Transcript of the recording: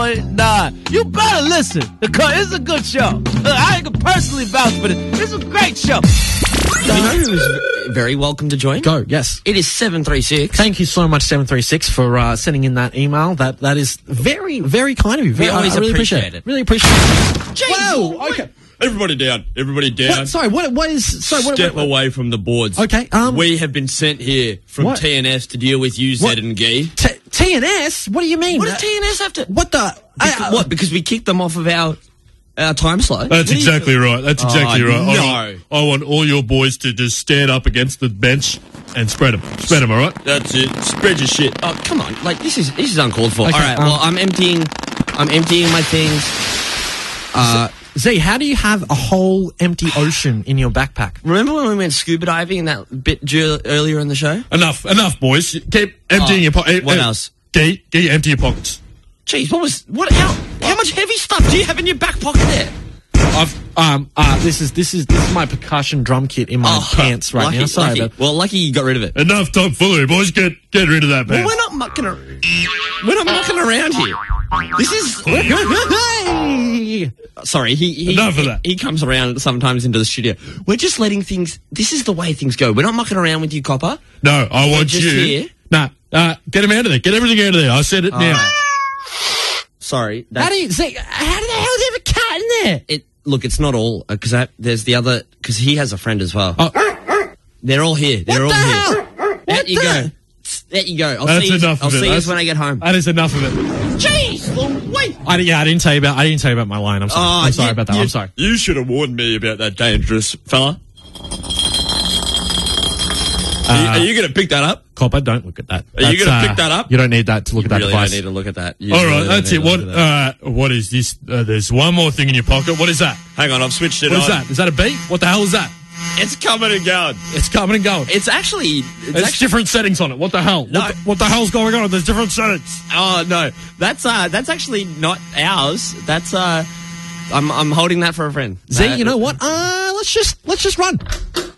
boy. Nah, you better listen because it's a good show. I ain't gonna personally vouch for it. It's a great show. You know who's very welcome to join? Go, yes. It is 736. Thank you so much, 736, for sending in that email. That is very, very kind of you. We always really appreciate it. Really appreciate it. Jeez, Wow, okay. Everybody down. Everybody down. What, sorry, what is... Sorry, Step away from the boards. Okay, we have been sent here from What? TNS to deal with you, What? Zed and Gee. TNS? What do you mean? What does TNS have to... What the... what, because we kicked them off of our time slot? That's exactly right. That's exactly right. no. I want all your boys to just stand up against the bench and spread them. Spread them, all right? That's it. Spread your shit. Oh, come on. Like, this is uncalled for. Okay, All right, well, I'm emptying my things. Z, how do you have a whole empty ocean in your backpack? Remember when we went scuba diving in that bit earlier in the show? Enough, boys. Keep emptying your pockets. What else? Gee, empty your pockets. Jeez, how much heavy stuff do you have in your back pocket there? This is my percussion drum kit in my pants right now. Sorry, lucky. Well, lucky you got rid of it. Enough tomfoolery, boys. Get rid of that Well, pants. we're not mucking around here. This is... Sorry, he Enough of that. He comes around sometimes into the studio. We're just letting things... This is the way things go. We're not mucking around with you, Copper. No, I want just you. here. Nah, get him out of there. Get everything out of there. I said it now. Sorry. How do the hell is there a cat in there? Look, it's not all, because there's the other... Because he has a friend as well. They're all here. They're all here. There you go. There you go. That's enough I'll of it. see you when I get home. That is enough of it. Jeez, wait. I didn't tell you about my line. I'm sorry. I'm sorry about that. I'm sorry. You should have warned me about that dangerous fella. Are you going to pick that up? Copper, don't look at that. Are you going to pick that up? You don't need that to look at that Really device. don't need to look at that. All right, that's it. What is this? There's one more thing in your pocket. What is that? Hang on, I've switched it What on. is that? Is that a beat? What the hell is that? It's coming and going. It's coming and going. It's actually... There's different settings on it. What the hell? No. What the hell's going on? There's different settings. Oh, no. That's actually not ours. That's... I'm holding that for a friend. Z, you know what? Let's just run.